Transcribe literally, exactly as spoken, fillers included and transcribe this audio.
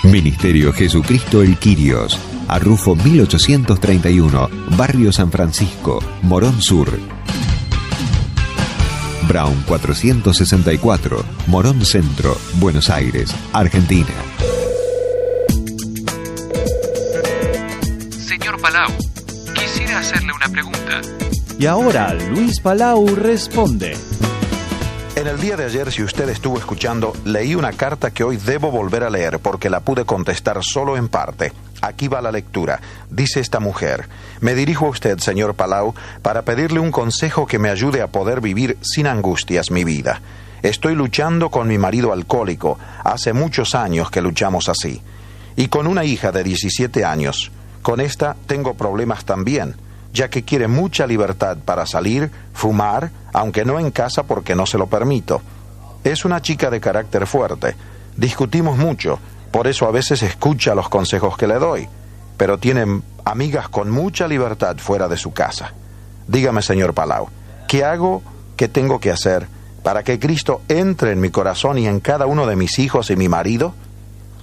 Ministerio Jesucristo el Quirios, Arrufo mil ochocientos treinta y uno, Barrio San Francisco, Morón Sur. Brown cuatrocientos sesenta y cuatro, Morón Centro, Buenos Aires, Argentina. Señor Palau, quisiera hacerle una pregunta. Y ahora Luis Palau responde. En el día de ayer, si usted estuvo escuchando, leí una carta que hoy debo volver a leer porque la pude contestar solo en parte. Aquí va la lectura. Dice esta mujer: me dirijo a usted, señor Palau, para pedirle un consejo que me ayude a poder vivir sin angustias mi vida. Estoy luchando con mi marido alcohólico. Hace muchos años que luchamos así. Y con una hija de diecisiete años. Con esta tengo problemas también, ya que quiere mucha libertad para salir, fumar, aunque no en casa porque no se lo permito. Es una chica de carácter fuerte. Discutimos mucho, por eso a veces escucha los consejos que le doy, pero tiene amigas con mucha libertad fuera de su casa. Dígame, señor Palau, ¿qué hago, qué tengo que hacer para que Cristo entre en mi corazón y en cada uno de mis hijos y mi marido?